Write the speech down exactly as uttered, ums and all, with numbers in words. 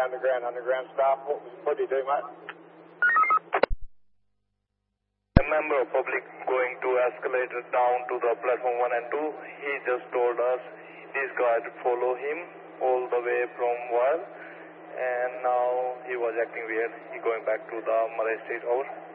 underground, underground staff. What, was, what did he do, mate? A member of public going to escalator down to the platform one and two. He just told us this guy to follow him all the way from Wild, and now he was acting weird. He going back to the Murray Street. Over.